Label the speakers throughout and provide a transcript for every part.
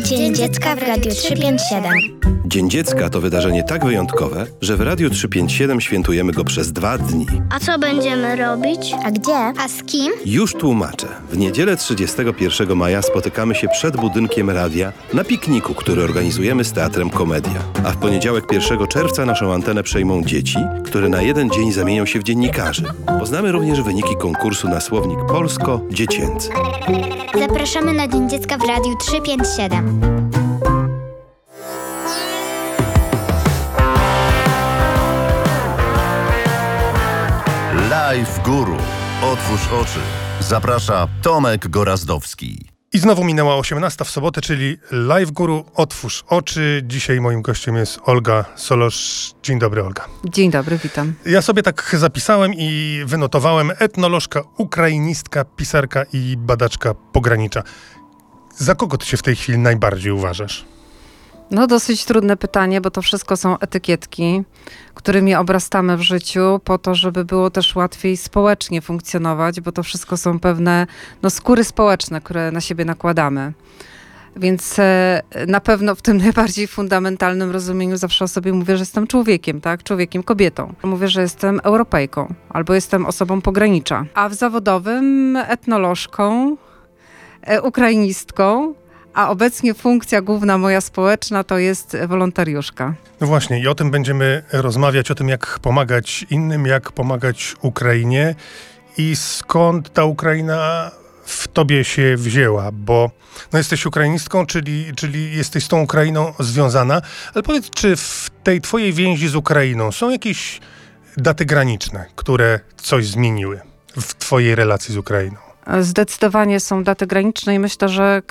Speaker 1: Dzień Dziecka w Radiu 357.
Speaker 2: Dzień Dziecka to wydarzenie tak wyjątkowe, że w Radiu 357 świętujemy go przez 2 dni.
Speaker 1: A co będziemy robić? A gdzie? A z kim?
Speaker 2: Już tłumaczę. W niedzielę 31 maja spotykamy się przed budynkiem radia na pikniku, który organizujemy z Teatrem Komedia. A w poniedziałek 1 czerwca naszą antenę przejmą dzieci, które na jeden dzień zamienią się w dziennikarzy. Poznamy również wyniki konkursu na słownik polsko-dziecięcy.
Speaker 1: Zapraszamy na Dzień Dziecka w Radiu 357.
Speaker 3: Live Guru. Otwórz oczy. Zaprasza Tomek Gorazdowski.
Speaker 4: I znowu minęła 18 w sobotę, czyli Live Guru, otwórz oczy. Dzisiaj moim gościem jest Olga Solosz. Dzień dobry, Olga.
Speaker 5: Dzień dobry, witam.
Speaker 4: Ja sobie tak zapisałem i wynotowałem: etnolożka, ukrainistka, pisarka i badaczka pogranicza. Za kogo ty się w tej chwili najbardziej uważasz?
Speaker 5: No dosyć trudne pytanie, bo to wszystko są etykietki, którymi obrastamy w życiu po to, żeby było też łatwiej społecznie funkcjonować, bo to wszystko są pewne skóry społeczne, które na siebie nakładamy. Więc na pewno w tym najbardziej fundamentalnym rozumieniu zawsze o sobie mówię, że jestem człowiekiem, tak? Człowiekiem, kobietą. Mówię, że jestem Europejką albo jestem osobą pogranicza. A w zawodowym etnolożką, ukrainistką, a obecnie funkcja główna moja społeczna to jest wolontariuszka.
Speaker 4: No właśnie, i o tym będziemy rozmawiać, o tym, jak pomagać innym, jak pomagać Ukrainie i skąd ta Ukraina w tobie się wzięła, bo jesteś ukrainistką, czyli jesteś z tą Ukrainą związana, ale powiedz, czy w tej twojej więzi z Ukrainą są jakieś daty graniczne, które coś zmieniły w twojej relacji z Ukrainą?
Speaker 5: Zdecydowanie są daty graniczne i myślę, że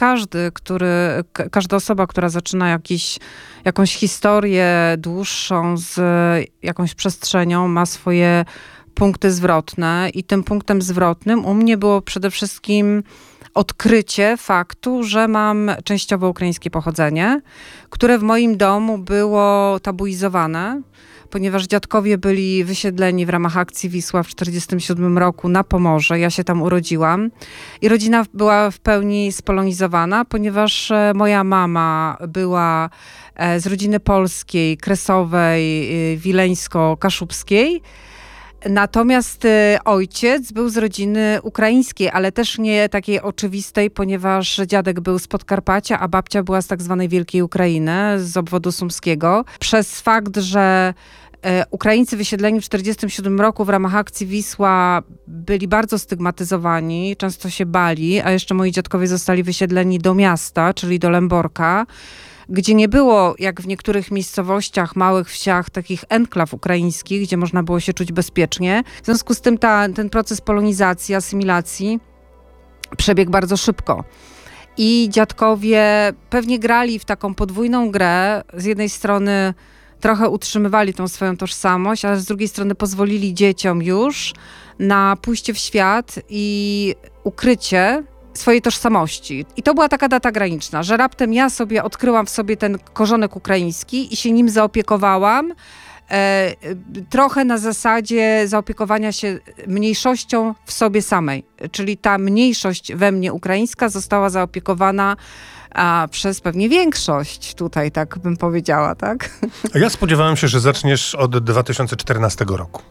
Speaker 5: każda osoba, która zaczyna jakąś historię dłuższą z jakąś przestrzenią, ma swoje punkty zwrotne i tym punktem zwrotnym u mnie było przede wszystkim odkrycie faktu, że mam częściowo ukraińskie pochodzenie, które w moim domu było tabuizowane, ponieważ dziadkowie byli wysiedleni w ramach akcji Wisła w 1947 roku na Pomorze. Ja się tam urodziłam i rodzina była w pełni spolonizowana, ponieważ moja mama była z rodziny polskiej, kresowej, wileńsko-kaszubskiej. Natomiast ojciec był z rodziny ukraińskiej, ale też nie takiej oczywistej, ponieważ dziadek był z Podkarpacia, a babcia była z tak zwanej Wielkiej Ukrainy, z obwodu sumskiego. Przez fakt, że Ukraińcy wysiedleni w 1947 roku w ramach akcji Wisła byli bardzo stygmatyzowani, często się bali, a jeszcze moi dziadkowie zostali wysiedleni do miasta, czyli do Lęborka, gdzie nie było, jak w niektórych miejscowościach, małych wsiach, takich enklaw ukraińskich, gdzie można było się czuć bezpiecznie. W związku z tym ten proces polonizacji, asymilacji przebiegł bardzo szybko. I dziadkowie pewnie grali w taką podwójną grę. Z jednej strony trochę utrzymywali tą swoją tożsamość, ale z drugiej strony pozwolili dzieciom już na pójście w świat i ukrycie swojej tożsamości. I to była taka data graniczna, że raptem ja sobie odkryłam w sobie ten korzonek ukraiński i się nim zaopiekowałam. Trochę na zasadzie zaopiekowania się mniejszością w sobie samej. Czyli ta mniejszość we mnie ukraińska została zaopiekowana przez pewnie większość tutaj, tak bym powiedziała, tak?
Speaker 4: A ja spodziewałem się, że zaczniesz od 2014 roku.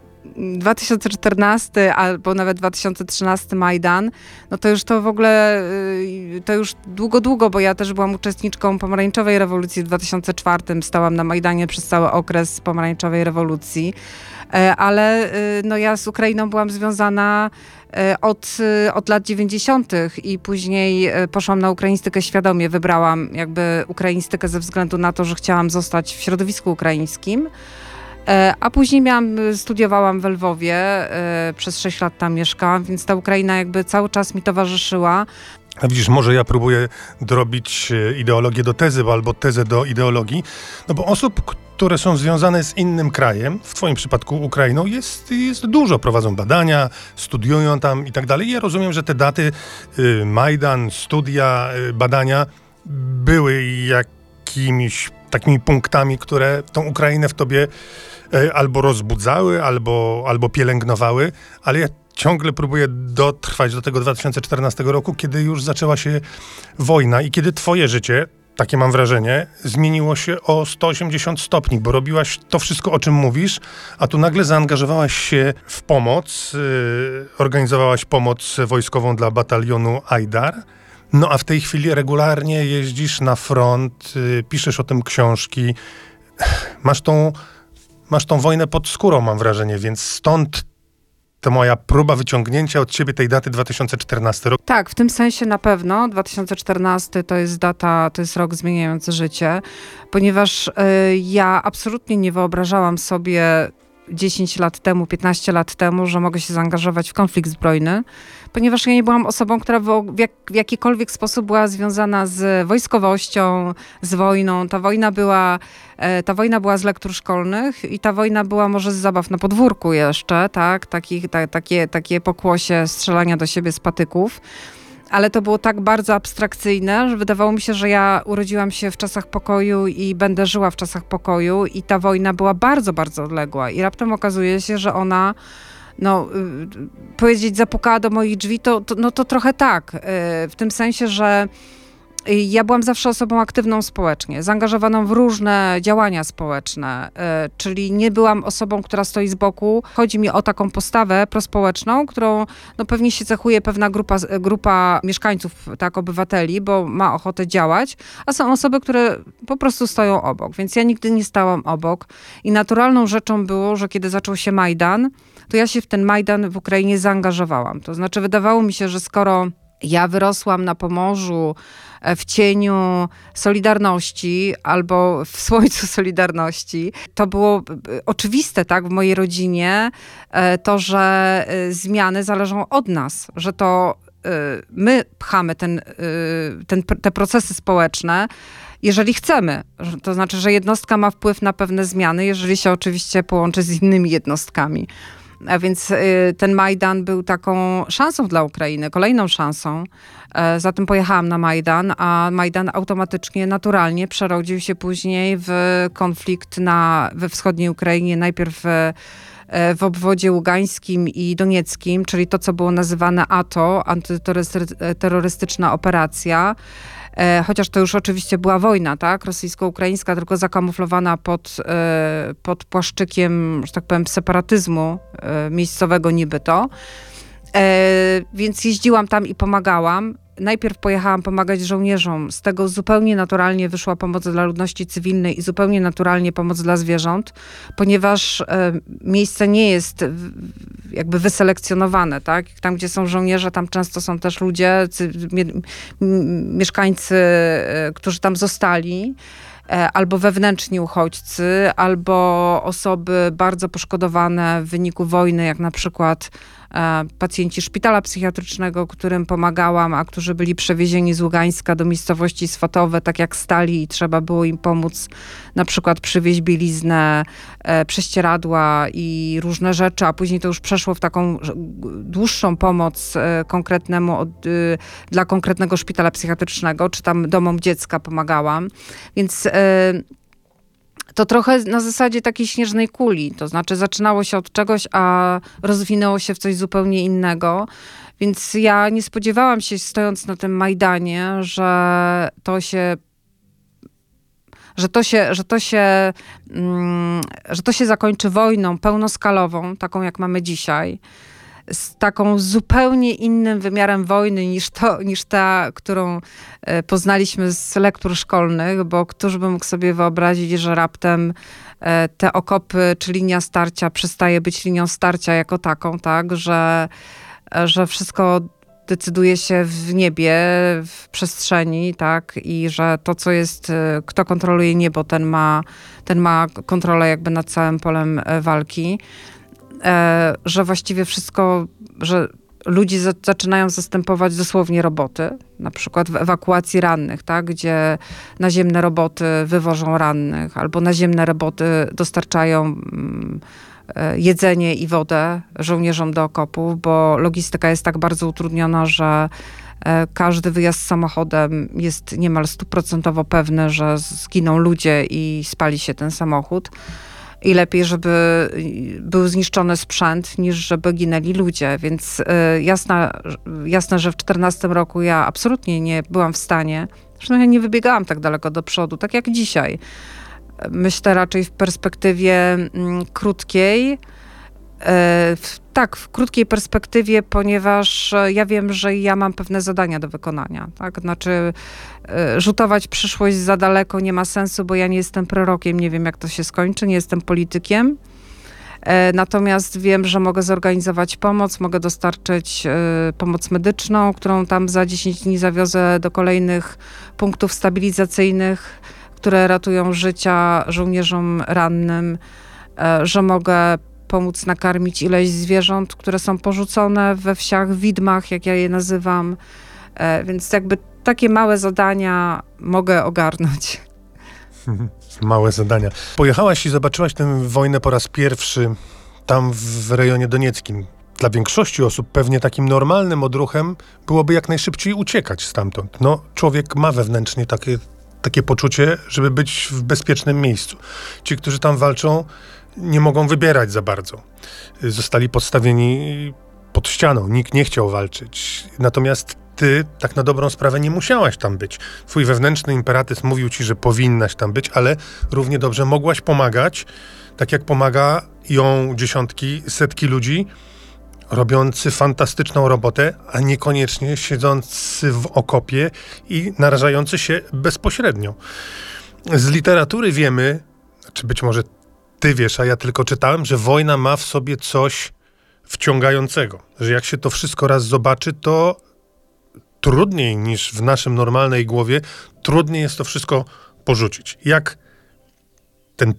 Speaker 5: 2014 albo nawet 2013 Majdan, to już to w ogóle, to już długo, bo ja też byłam uczestniczką pomarańczowej rewolucji w 2004, stałam na Majdanie przez cały okres pomarańczowej rewolucji, ale ja z Ukrainą byłam związana od lat 90. i później poszłam na ukrainistykę świadomie, wybrałam jakby ukrainistykę ze względu na to, że chciałam zostać w środowisku ukraińskim. A później studiowałam w Lwowie, przez 6 lat tam mieszkałam, więc ta Ukraina jakby cały czas mi towarzyszyła.
Speaker 4: A widzisz, może ja próbuję dorobić ideologię do tezy, albo tezę do ideologii, bo osób, które są związane z innym krajem, w twoim przypadku Ukrainą, jest dużo. Prowadzą badania, studiują tam i tak dalej. Ja rozumiem, że te daty, Majdan, studia, badania były jakimiś takimi punktami, które tą Ukrainę w tobie albo rozbudzały, albo pielęgnowały, ale ja ciągle próbuję dotrwać do tego 2014 roku, kiedy już zaczęła się wojna i kiedy twoje życie takie mam wrażenie, zmieniło się o 180 stopni, bo robiłaś to wszystko, o czym mówisz, a tu nagle zaangażowałaś się w pomoc, organizowałaś pomoc wojskową dla batalionu Ajdar. No a w tej chwili regularnie jeździsz na front, piszesz o tym książki. Masz tą wojnę pod skórą, mam wrażenie, więc stąd to moja próba wyciągnięcia od ciebie tej daty 2014 rok.
Speaker 5: Tak, w tym sensie na pewno 2014 to jest data, to jest rok zmieniający życie, ponieważ ja absolutnie nie wyobrażałam sobie 10 lat temu, 15 lat temu, że mogę się zaangażować w konflikt zbrojny, ponieważ ja nie byłam osobą, która w jakikolwiek sposób była związana z wojskowością, z wojną. Ta wojna była z lektur szkolnych i ta wojna była może z zabaw na podwórku jeszcze, tak? Takie pokłosie strzelania do siebie z patyków. Ale to było tak bardzo abstrakcyjne, że wydawało mi się, że ja urodziłam się w czasach pokoju i będę żyła w czasach pokoju i ta wojna była bardzo, bardzo odległa. I raptem okazuje się, że ona, powiedzieć zapukała do moich drzwi, to trochę tak. W tym sensie, że ja byłam zawsze osobą aktywną społecznie, zaangażowaną w różne działania społeczne, czyli nie byłam osobą, która stoi z boku. Chodzi mi o taką postawę prospołeczną, którą pewnie się cechuje pewna grupa mieszkańców, tak, obywateli, bo ma ochotę działać, a są osoby, które po prostu stoją obok, więc ja nigdy nie stałam obok i naturalną rzeczą było, że kiedy zaczął się Majdan, to ja się w ten Majdan w Ukrainie zaangażowałam. To znaczy wydawało mi się, że skoro ja wyrosłam na Pomorzu, w cieniu Solidarności albo w słońcu Solidarności. To było oczywiste, tak, w mojej rodzinie, to, że zmiany zależą od nas, że to my pchamy te procesy społeczne, jeżeli chcemy. To znaczy, że jednostka ma wpływ na pewne zmiany, jeżeli się oczywiście połączy z innymi jednostkami. A więc ten Majdan był taką szansą dla Ukrainy, kolejną szansą. Zatem pojechałam na Majdan, a Majdan automatycznie, naturalnie przerodził się później w konflikt we wschodniej Ukrainie, najpierw w obwodzie ługańskim i donieckim, czyli to, co było nazywane ATO, antyterrorystyczna operacja. Chociaż to już oczywiście była wojna, tak, rosyjsko-ukraińska, tylko zakamuflowana pod płaszczykiem, że tak powiem, separatyzmu miejscowego niby to. Więc jeździłam tam i pomagałam. Najpierw pojechałam pomagać żołnierzom. Z tego zupełnie naturalnie wyszła pomoc dla ludności cywilnej i zupełnie naturalnie pomoc dla zwierząt, ponieważ miejsce nie jest jakby wyselekcjonowane, tak? Tam, gdzie są żołnierze, tam często są też ludzie, mieszkańcy, którzy tam zostali, albo wewnętrzni uchodźcy, albo osoby bardzo poszkodowane w wyniku wojny, jak na przykład pacjenci szpitala psychiatrycznego, którym pomagałam, a którzy byli przewiezieni z Ługańska do miejscowości Swatowe, tak jak stali i trzeba było im pomóc na przykład przywieźć bieliznę, prześcieradła i różne rzeczy, a później to już przeszło w taką dłuższą pomoc dla konkretnego szpitala psychiatrycznego, czy tam domom dziecka pomagałam. Więc to trochę na zasadzie takiej śnieżnej kuli. To znaczy zaczynało się od czegoś, a rozwinęło się w coś zupełnie innego. Więc ja nie spodziewałam się, stojąc na tym Majdanie, że to się zakończy wojną pełnoskalową, taką jak mamy dzisiaj, z taką zupełnie innym wymiarem wojny niż ta, którą poznaliśmy z lektur szkolnych, bo któż by mógł sobie wyobrazić, że raptem te okopy czy linia starcia przestaje być linią starcia jako taką, tak, że wszystko decyduje się w niebie, w przestrzeni, tak, i że to, co jest, kto kontroluje niebo, ten ma kontrolę jakby nad całym polem walki. Że właściwie wszystko, że ludzi zaczynają zastępować dosłownie roboty, na przykład w ewakuacji rannych, tak, gdzie naziemne roboty wywożą rannych, albo naziemne roboty dostarczają jedzenie i wodę żołnierzom do okopów, bo logistyka jest tak bardzo utrudniona, że każdy wyjazd samochodem jest niemal 100% pewny, że zginą ludzie i spali się ten samochód. I lepiej, żeby był zniszczony sprzęt, niż żeby ginęli ludzie. Więc jasne, że w 2014 roku ja absolutnie nie byłam w stanie Zresztą ja nie wybiegałam tak daleko do przodu, tak jak dzisiaj. Myślę raczej w perspektywie krótkiej. W krótkiej perspektywie, ponieważ ja wiem, że ja mam pewne zadania do wykonania. Tak? Znaczy, rzutować przyszłość za daleko nie ma sensu, bo ja nie jestem prorokiem, nie wiem jak to się skończy, nie jestem politykiem. Natomiast wiem, że mogę zorganizować pomoc, mogę dostarczyć pomoc medyczną, którą tam za 10 dni zawiozę do kolejnych punktów stabilizacyjnych, które ratują życia żołnierzom rannym, że mogę pomóc nakarmić ileś zwierząt, które są porzucone we wsiach, widmach, jak ja je nazywam. Więc jakby takie małe zadania mogę ogarnąć.
Speaker 4: Małe zadania. Pojechałaś i zobaczyłaś tę wojnę po raz pierwszy tam w rejonie donieckim. Dla większości osób pewnie takim normalnym odruchem byłoby jak najszybciej uciekać stamtąd. No, człowiek ma wewnętrznie takie poczucie, żeby być w bezpiecznym miejscu. Ci, którzy tam walczą, nie mogą wybierać za bardzo. Zostali podstawieni pod ścianą. Nikt nie chciał walczyć. Natomiast ty tak na dobrą sprawę nie musiałaś tam być. Twój wewnętrzny imperatyw mówił ci, że powinnaś tam być, ale równie dobrze mogłaś pomagać, tak jak pomagają dziesiątki, setki ludzi, robiący fantastyczną robotę, a niekoniecznie siedzący w okopie i narażający się bezpośrednio. Z literatury wiemy, czy być może ty wiesz, a ja tylko czytałem, że wojna ma w sobie coś wciągającego. Że jak się to wszystko raz zobaczy, to trudniej niż w naszym normalnej głowie, trudniej jest to wszystko porzucić. Jak ten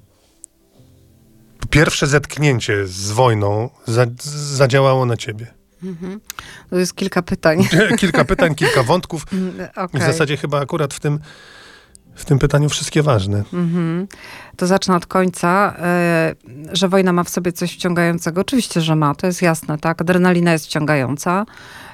Speaker 4: pierwsze zetknięcie z wojną zadziałało na ciebie?
Speaker 5: To jest kilka pytań.
Speaker 4: Kilka pytań, kilka wątków.
Speaker 5: Okay.
Speaker 4: W zasadzie chyba akurat w tym pytaniu wszystkie ważne.
Speaker 5: To zacznę od końca, że wojna ma w sobie coś wciągającego. Oczywiście, że ma, to jest jasne, tak? Adrenalina jest wciągająca.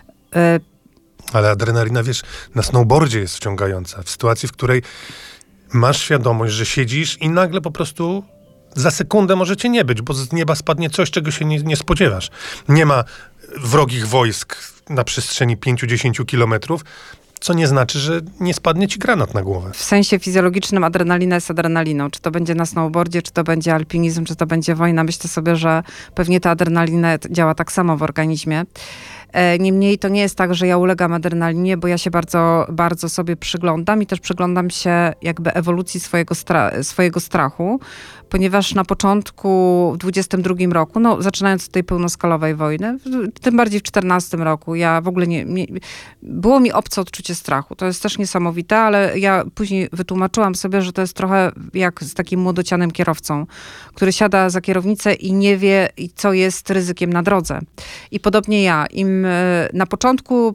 Speaker 4: Ale adrenalina, wiesz, na snowboardzie jest wciągająca. W sytuacji, w której masz świadomość, że siedzisz i nagle po prostu za sekundę może cię nie być, bo z nieba spadnie coś, czego się nie spodziewasz. Nie ma wrogich wojsk na przestrzeni 5-10 kilometrów, co nie znaczy, że nie spadnie ci granat na głowę.
Speaker 5: W sensie fizjologicznym adrenalina jest adrenaliną. Czy to będzie na snowboardzie, czy to będzie alpinizm, czy to będzie wojna. Myślę sobie, że pewnie ta adrenalina działa tak samo w organizmie. Niemniej to nie jest tak, że ja ulegam adrenalinie, bo ja się bardzo, bardzo sobie przyglądam i też przyglądam się jakby ewolucji swojego strachu, ponieważ na początku w 22 roku, no zaczynając od tej pełnoskalowej wojny, tym bardziej w 14 roku, ja w ogóle było mi obce odczucie strachu. To jest też niesamowite, ale ja później wytłumaczyłam sobie, że to jest trochę jak z takim młodocianym kierowcą, który siada za kierownicę i nie wie, co jest ryzykiem na drodze. I podobnie ja, na początku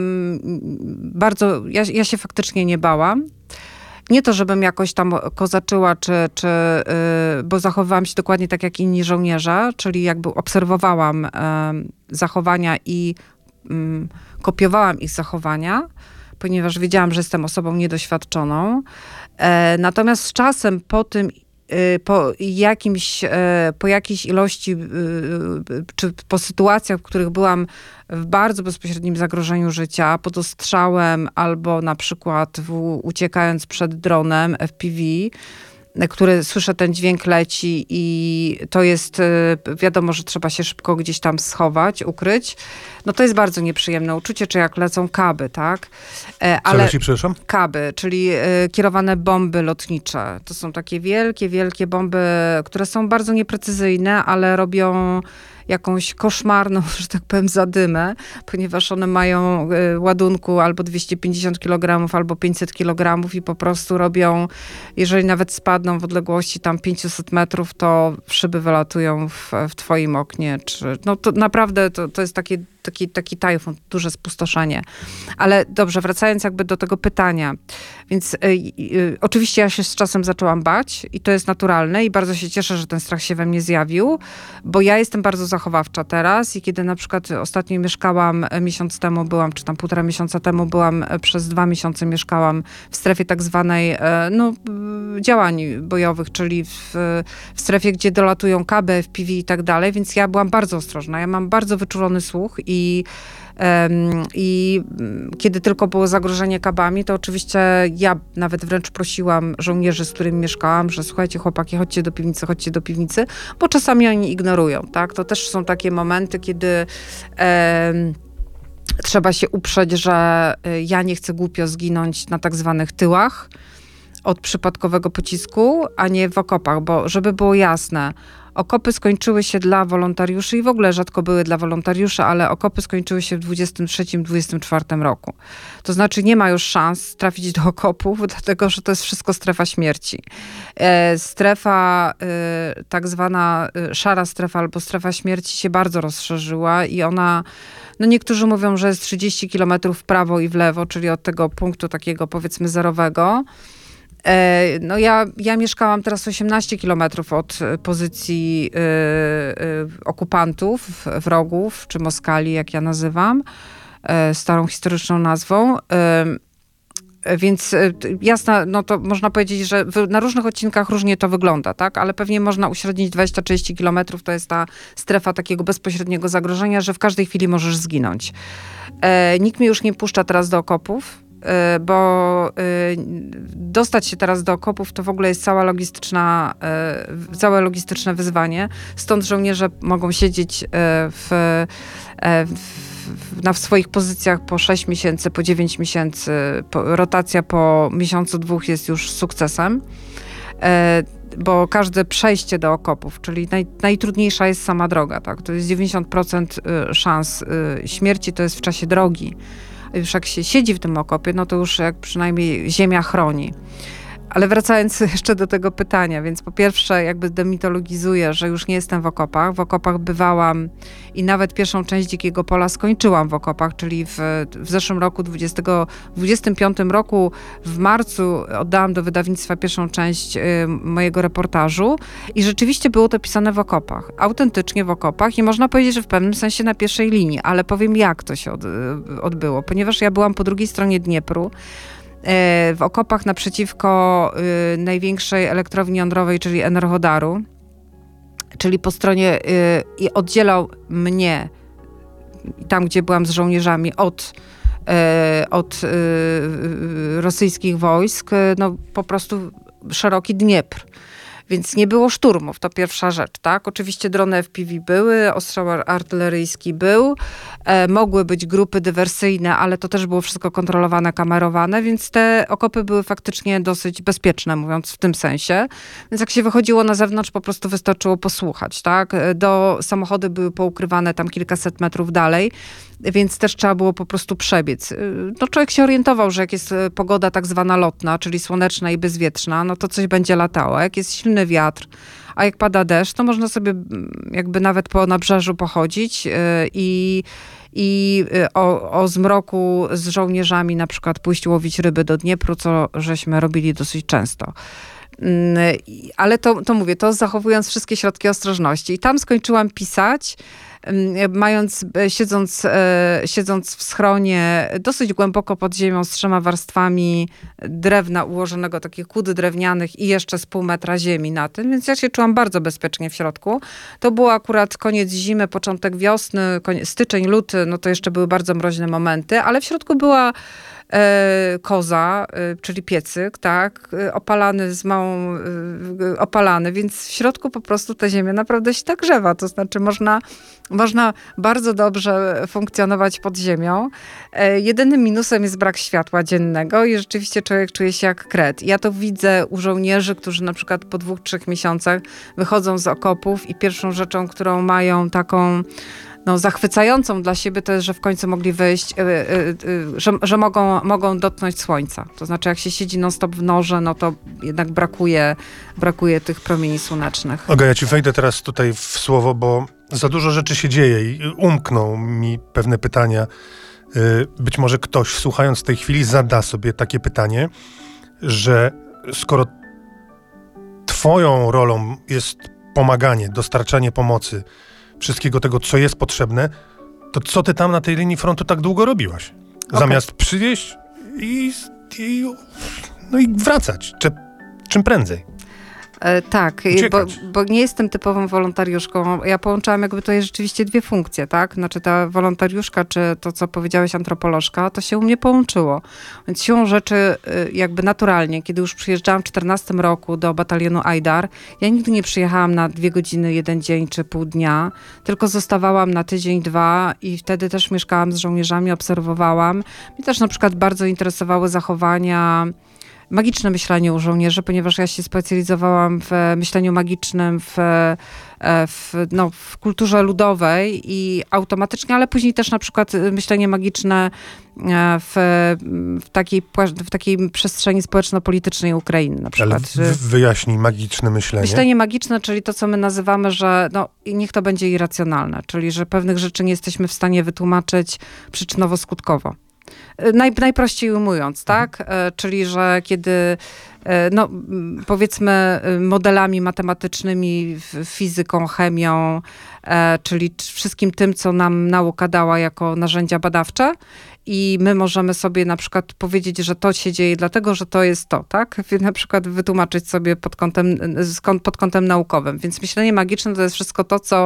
Speaker 5: bardzo, ja się faktycznie nie bałam. Nie to, żebym jakoś tam kozaczyła, bo zachowywałam się dokładnie tak jak inni żołnierze, czyli jakby obserwowałam zachowania i kopiowałam ich zachowania, ponieważ wiedziałam, że jestem osobą niedoświadczoną. Natomiast z czasem po jakiejś ilości, czy po sytuacjach, w których byłam w bardzo bezpośrednim zagrożeniu życia, pod ostrzałem albo na przykład uciekając przed dronem FPV, który słyszę, ten dźwięk leci i to jest, wiadomo, że trzeba się szybko gdzieś tam schować, ukryć. No to jest bardzo nieprzyjemne uczucie, czy jak lecą kaby, tak?
Speaker 4: Co leci, przepraszam?
Speaker 5: Kaby, czyli kierowane bomby lotnicze. To są takie wielkie, wielkie bomby, które są bardzo nieprecyzyjne, ale robią jakąś koszmarną, że tak powiem, zadymę, ponieważ one mają ładunku albo 250 kg, albo 500 kg i po prostu robią, jeżeli nawet spadną w odległości tam 500 metrów, to szyby wylatują w twoim oknie. No to naprawdę to jest taki tajfun, duże spustoszenie. Ale dobrze, wracając jakby do tego pytania. Więc oczywiście ja się z czasem zaczęłam bać i to jest naturalne i bardzo się cieszę, że ten strach się we mnie zjawił, bo ja jestem bardzo zachowawcza teraz i kiedy na przykład ostatnio mieszkałam miesiąc temu byłam, czy tam 1,5 miesiąca temu byłam, przez 2 miesiące mieszkałam w strefie tak zwanej działań bojowych, czyli w strefie, gdzie dolatują kaby, FPV i tak dalej, więc ja byłam bardzo ostrożna. Ja mam bardzo wyczulony słuch i I kiedy tylko było zagrożenie kabami, to oczywiście ja nawet wręcz prosiłam żołnierzy, z którymi mieszkałam, że słuchajcie chłopaki, chodźcie do piwnicy, bo czasami oni ignorują, tak? To też są takie momenty, kiedy trzeba się uprzeć, że ja nie chcę głupio zginąć na tak zwanych tyłach od przypadkowego pocisku, a nie w okopach, bo żeby było jasne, okopy skończyły się dla wolontariuszy i w ogóle rzadko były dla wolontariuszy, ale okopy skończyły się w 23-24 roku. To znaczy nie ma już szans trafić do okopów, dlatego że to jest wszystko strefa śmierci. Strefa, tak zwana szara strefa albo strefa śmierci się bardzo rozszerzyła i ona, no niektórzy mówią, że jest 30 kilometrów w prawo i w lewo, czyli od tego punktu takiego powiedzmy zerowego. No ja mieszkałam teraz 18 kilometrów od pozycji okupantów, wrogów, czy Moskali, jak ja nazywam, starą historyczną nazwą. Więc jasne, no to można powiedzieć, że na różnych odcinkach różnie to wygląda, tak? Ale pewnie można uśrednić 20-30 kilometrów, to jest ta strefa takiego bezpośredniego zagrożenia, że w każdej chwili możesz zginąć. Nikt mnie już nie puszcza teraz do okopów, bo dostać się teraz do okopów to w ogóle jest całe logistyczne wyzwanie. Stąd żołnierze mogą siedzieć w swoich pozycjach po 6 miesięcy, po 9 miesięcy. Rotacja po miesiącu, 2 jest już sukcesem. Bo każde przejście do okopów, czyli najtrudniejsza jest sama droga, tak? To jest 90% szans śmierci, to jest w czasie drogi. Już jak się siedzi w tym okopie, no to już jak przynajmniej ziemia chroni. Ale wracając jeszcze do tego pytania, więc po pierwsze jakby demitologizuję, że już nie jestem w okopach. W okopach bywałam i nawet pierwszą część Dzikiego Pola skończyłam w okopach, czyli w zeszłym roku, 25 roku, w marcu oddałam do wydawnictwa pierwszą część mojego reportażu i rzeczywiście było to pisane w okopach. Autentycznie w okopach i można powiedzieć, że w pewnym sensie na pierwszej linii, ale powiem jak to się odbyło, ponieważ ja byłam po drugiej stronie Dniepru, w okopach naprzeciwko największej elektrowni jądrowej, czyli Enerhodaru, czyli po stronie i oddzielał mnie, tam gdzie byłam z żołnierzami, od rosyjskich wojsk, no po prostu szeroki Dniepr. Więc nie było szturmów, to pierwsza rzecz, tak? Oczywiście drony FPV były, ostrzał artyleryjski był, mogły być grupy dywersyjne, ale to też było wszystko kontrolowane, kamerowane, więc te okopy były faktycznie dosyć bezpieczne, mówiąc w tym sensie. Więc jak się wychodziło na zewnątrz, po prostu wystarczyło posłuchać, tak? Samochody były poukrywane tam kilkaset metrów dalej, więc też trzeba było po prostu przebiec. No człowiek się orientował, że jak jest pogoda tak zwana lotna, czyli słoneczna i bezwietrzna, no to coś będzie latało. Jak jest silny wiatr, a jak pada deszcz, to można sobie jakby nawet po nabrzeżu pochodzić i o zmroku z żołnierzami na przykład pójść łowić ryby do Dniepru, co żeśmy robili dosyć często. Ale to mówię, to zachowując wszystkie środki ostrożności. I tam skończyłam pisać, siedząc w schronie dosyć głęboko pod ziemią z 3 warstwami drewna ułożonego, takich kłód drewnianych i jeszcze z pół metra ziemi na tym, więc ja się czułam bardzo bezpiecznie w środku. To było akurat koniec zimy, początek wiosny, styczeń, luty, no to jeszcze były bardzo mroźne momenty, ale w środku była koza, czyli piecyk, tak, opalany, więc w środku po prostu ta ziemia naprawdę się tak grzewa, to znaczy można bardzo dobrze funkcjonować pod ziemią. Jedynym minusem jest brak światła dziennego i rzeczywiście człowiek czuje się jak kret. Ja to widzę u żołnierzy, którzy na przykład po 2-3 miesiącach wychodzą z okopów i pierwszą rzeczą, którą mają taką zachwycającą dla siebie, to jest, że w końcu mogli wyjść, że mogą dotknąć słońca. To znaczy, jak się siedzi non-stop w norze, no to jednak brakuje tych promieni słonecznych.
Speaker 4: Olga, ja ci wejdę teraz tutaj w słowo, bo za dużo rzeczy się dzieje i umkną mi pewne pytania. Być może ktoś, słuchając w tej chwili, zada sobie takie pytanie, że skoro twoją rolą jest pomaganie, dostarczanie pomocy, wszystkiego tego, co jest potrzebne, to co ty tam na tej linii frontu tak długo robiłaś? Zamiast przywieźć i wracać. Czym prędzej.
Speaker 5: Tak, bo nie jestem typową wolontariuszką. Ja połączałam jakby tutaj rzeczywiście dwie funkcje, tak? Znaczy ta wolontariuszka, czy to, co powiedziałeś, antropolożka, to się u mnie połączyło. Więc siłą rzeczy jakby naturalnie, kiedy już przyjeżdżałam w 14 roku do batalionu Ajdar, ja nigdy nie przyjechałam na 2 godziny, 1 dzień czy pół dnia, tylko zostawałam na tydzień, 2 i wtedy też mieszkałam z żołnierzami, obserwowałam. Mnie też na przykład bardzo interesowały zachowania, magiczne myślenie u żołnierzy, ponieważ ja się specjalizowałam w myśleniu magicznym, w kulturze ludowej i automatycznie, ale później też na przykład myślenie magiczne w takiej przestrzeni społeczno-politycznej Ukrainy na przykład.
Speaker 4: Ale wyjaśnij magiczne myślenie.
Speaker 5: Myślenie magiczne, czyli to, co my nazywamy, że niech to będzie irracjonalne, czyli że pewnych rzeczy nie jesteśmy w stanie wytłumaczyć przyczynowo-skutkowo. Najprościej ujmując, tak? Czyli, że kiedy, powiedzmy, modelami matematycznymi, fizyką, chemią, czyli wszystkim tym, co nam nauka dała jako narzędzia badawcze i my możemy sobie na przykład powiedzieć, że to się dzieje dlatego, że to jest to, tak? Na przykład wytłumaczyć sobie pod kątem naukowym. Więc myślenie magiczne to jest wszystko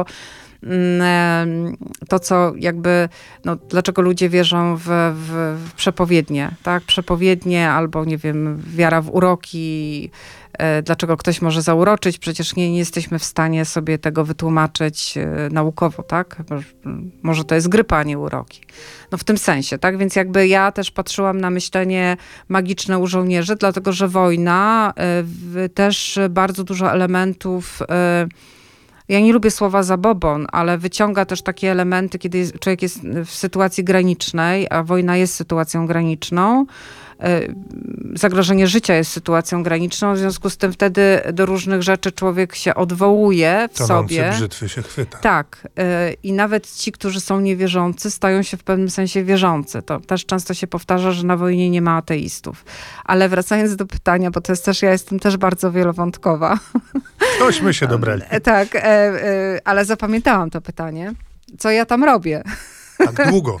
Speaker 5: to, co jakby, dlaczego ludzie wierzą w przepowiednie, tak? Przepowiednie albo, nie wiem, wiara w uroki, dlaczego ktoś może zauroczyć, przecież nie jesteśmy w stanie sobie tego wytłumaczyć naukowo, tak? Może to jest grypa, a nie uroki. W tym sensie, tak? Więc jakby ja też patrzyłam na myślenie magiczne u żołnierzy, dlatego, że wojna też bardzo dużo elementów, ja nie lubię słowa zabobon, ale wyciąga też takie elementy, kiedy człowiek jest w sytuacji granicznej, a wojna jest sytuacją graniczną, zagrożenie życia jest sytuacją graniczną, w związku z tym wtedy do różnych rzeczy człowiek się odwołuje w sobie.
Speaker 4: Tonący brzytwy się chwyta.
Speaker 5: Tak. I nawet ci, którzy są niewierzący, stają się w pewnym sensie wierzący. To też często się powtarza, że na wojnie nie ma ateistów. Ale wracając do pytania, bo to jest też, ja jestem też bardzo wielowątkowa.
Speaker 4: Tośmy się dobrali.
Speaker 5: Tak, ale zapamiętałam to pytanie. Co ja tam robię?
Speaker 4: Tak długo.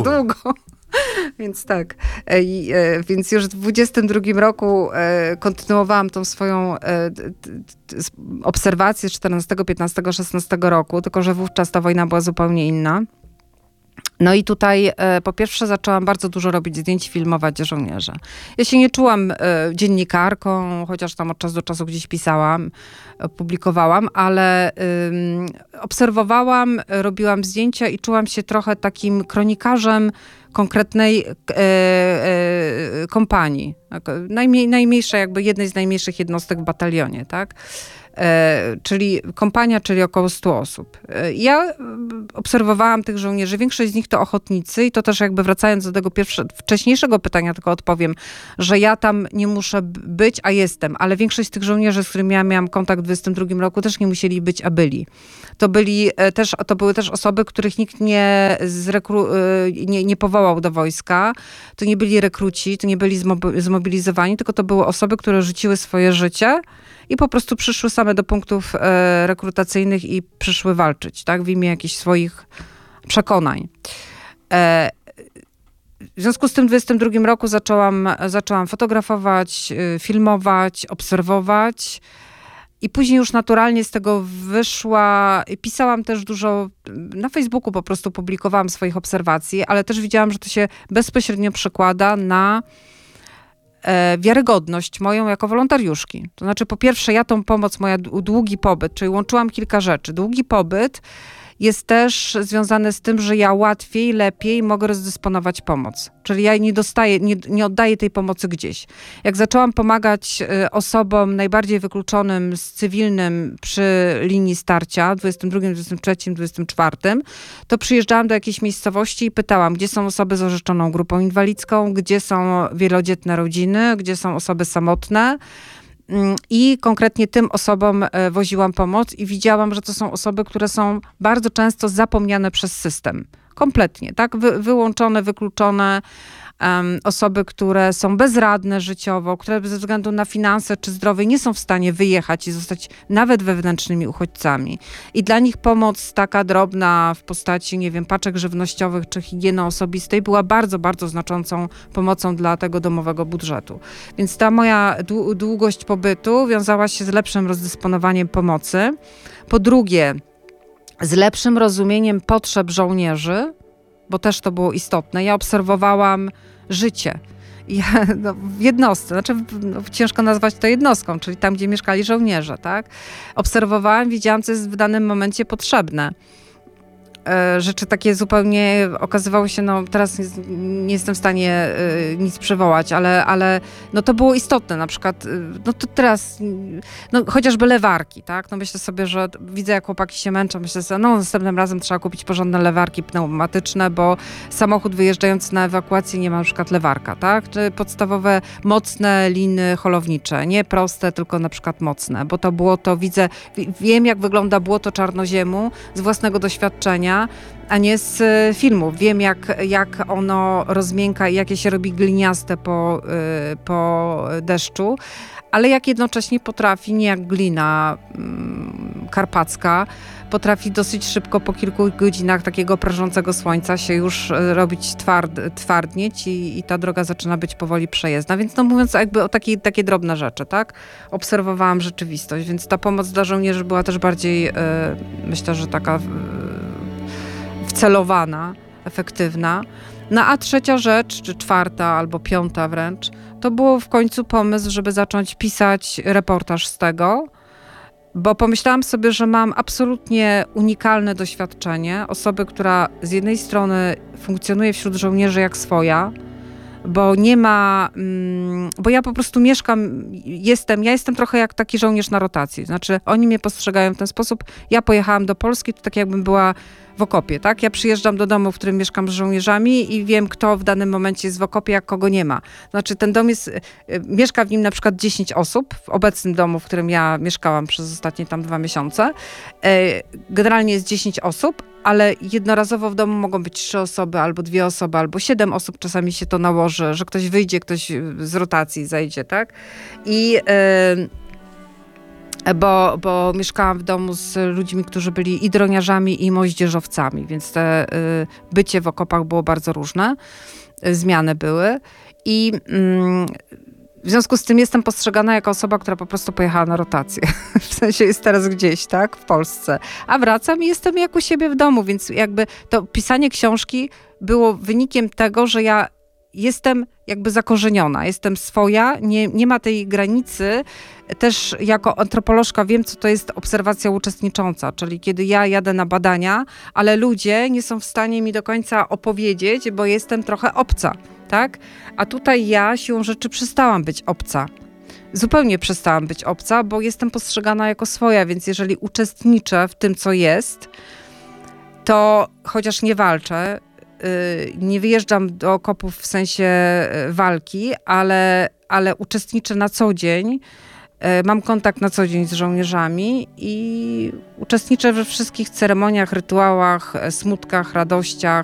Speaker 5: Więc tak. Więc już w 22 roku kontynuowałam tą swoją obserwację z 14, 15, 16 roku, tylko że wówczas ta wojna była zupełnie inna. No i tutaj po pierwsze zaczęłam bardzo dużo robić zdjęć, filmować żołnierzy. Ja się nie czułam dziennikarką, chociaż tam od czasu do czasu gdzieś pisałam, publikowałam, ale obserwowałam, robiłam zdjęcia i czułam się trochę takim kronikarzem konkretnej kompanii. Najmniejszej, jakby jednej z najmniejszych jednostek w batalionie, tak? Czyli kompania, czyli około 100 osób. Ja obserwowałam tych żołnierzy, większość z nich to ochotnicy i to też jakby wracając do tego wcześniejszego pytania, tylko odpowiem, że ja tam nie muszę być, a jestem, ale większość z tych żołnierzy, z którymi ja miałam kontakt w 22 roku, też nie musieli być, a byli. To były też osoby, których nikt nie powołał do wojska, to nie byli rekruci, to nie byli zmobilizowani, tylko to były osoby, które rzuciły swoje życie i po prostu przyszły same do punktów rekrutacyjnych i przyszły walczyć, tak, w imię jakichś swoich przekonań. W związku z tym w 22 roku zaczęłam fotografować, filmować, obserwować i później już naturalnie z tego wyszła, pisałam też dużo, na Facebooku po prostu publikowałam swoich obserwacji, ale też widziałam, że to się bezpośrednio przekłada na wiarygodność moją jako wolontariuszki. To znaczy, po pierwsze, ja tą pomoc, długi pobyt, czyli łączyłam kilka rzeczy. Długi pobyt jest też związany z tym, że ja łatwiej, lepiej mogę rozdysponować pomoc. Czyli ja nie oddaję tej pomocy gdzieś. Jak zaczęłam pomagać osobom najbardziej wykluczonym z cywilnym przy linii starcia, 22, 23, 24, to przyjeżdżałam do jakiejś miejscowości i pytałam, gdzie są osoby z orzeczoną grupą inwalidzką, gdzie są wielodzietne rodziny, gdzie są osoby samotne. I konkretnie tym osobom woziłam pomoc i widziałam, że to są osoby, które są bardzo często zapomniane przez system. Kompletnie, tak? Wyłączone, wykluczone, osoby, które są bezradne życiowo, które ze względu na finanse czy zdrowie nie są w stanie wyjechać i zostać nawet wewnętrznymi uchodźcami. I dla nich pomoc taka drobna w postaci, nie wiem, paczek żywnościowych czy higieny osobistej była bardzo, bardzo znaczącą pomocą dla tego domowego budżetu. Więc ta moja długość pobytu wiązała się z lepszym rozdysponowaniem pomocy. Po drugie, z lepszym rozumieniem potrzeb żołnierzy, bo też to było istotne. Ja obserwowałam życie. W jednostce, ciężko nazwać to jednostką, czyli tam, gdzie mieszkali żołnierze, tak? Obserwowałam, widziałam, co jest w danym momencie potrzebne. Rzeczy takie zupełnie okazywały się, teraz nie jestem w stanie nic przywołać, ale to było istotne, na przykład, to teraz, chociażby lewarki, tak, myślę sobie, że widzę, jak chłopaki się męczą, myślę sobie, następnym razem trzeba kupić porządne lewarki pneumatyczne, bo samochód wyjeżdżający na ewakuację nie ma na przykład lewarka, tak, czy podstawowe mocne liny holownicze, nie proste, tylko na przykład mocne, bo to błoto, wiem, jak wygląda błoto czarnoziemu z własnego doświadczenia, a nie z filmów. Wiem, jak ono rozmięka i jakie się robi gliniaste po deszczu, ale jak jednocześnie potrafi, nie jak glina karpacka, potrafi dosyć szybko po kilku godzinach takiego prażącego słońca się już robić twardnieć i ta droga zaczyna być powoli przejezdna. Więc mówiąc jakby o takie drobne rzeczy, tak? Obserwowałam rzeczywistość, więc ta pomoc dla żołnierzy była też bardziej, myślę, że taka wcelowana, efektywna. A trzecia rzecz, czy czwarta albo piąta wręcz, to było w końcu pomysł, żeby zacząć pisać reportaż z tego, bo pomyślałam sobie, że mam absolutnie unikalne doświadczenie osoby, która z jednej strony funkcjonuje wśród żołnierzy jak swoja, bo nie ma, bo ja po prostu mieszkam, ja jestem trochę jak taki żołnierz na rotacji, znaczy oni mnie postrzegają w ten sposób, ja pojechałam do Polski, to tak jakbym była w okopie, tak? Ja przyjeżdżam do domu, w którym mieszkam z żołnierzami i wiem, kto w danym momencie jest w okopie, jak kogo nie ma. Znaczy ten dom mieszka w nim na przykład 10 osób, w obecnym domu, w którym ja mieszkałam przez ostatnie 2 miesiące. Generalnie jest 10 osób, ale jednorazowo w domu mogą być 3 osoby, albo 2 osoby, albo 7 osób. Czasami się to nałoży, że ktoś wyjdzie, ktoś z rotacji zejdzie, tak? Bo mieszkałam w domu z ludźmi, którzy byli i droniarzami, i moździerzowcami, więc te bycie w okopach było bardzo różne, zmiany były i w związku z tym jestem postrzegana jako osoba, która po prostu pojechała na rotację. W sensie jest teraz gdzieś, tak, w Polsce. A wracam i jestem jak u siebie w domu, więc jakby to pisanie książki było wynikiem tego, że ja jestem jakby zakorzeniona, jestem swoja, nie ma tej granicy. Też jako antropolożka wiem, co to jest obserwacja uczestnicząca, czyli kiedy ja jadę na badania, ale ludzie nie są w stanie mi do końca opowiedzieć, bo jestem trochę obca, tak? A tutaj ja siłą rzeczy przestałam być obca. Zupełnie przestałam być obca, bo jestem postrzegana jako swoja, więc jeżeli uczestniczę w tym, co jest, to chociaż nie walczę, nie wyjeżdżam do okopów w sensie walki, ale uczestniczę na co dzień. Mam kontakt na co dzień z żołnierzami i uczestniczę we wszystkich ceremoniach, rytuałach, smutkach, radościach,